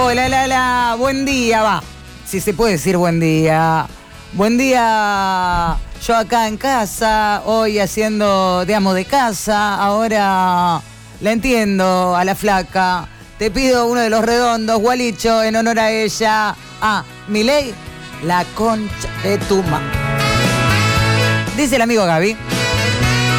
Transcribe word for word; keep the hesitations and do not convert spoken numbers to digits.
Hola, la, la, buen día, va. Si se puede decir buen día. Buen día, yo acá en casa, hoy haciendo, digamos, de casa. Ahora la entiendo a la flaca. Te pido uno de los redondos, Gualicho, en honor a ella. Ah, Milei, la concha de tu ma. Dice el amigo Gaby.